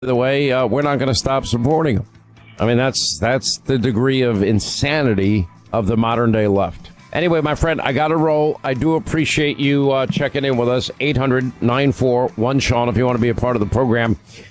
the way, we're not going to stop supporting them. I mean, that's the degree of insanity of the modern day left. Anyway, my friend, I got to roll. I do appreciate you checking in with us. 800-941-SEAN if you want to be a part of the program.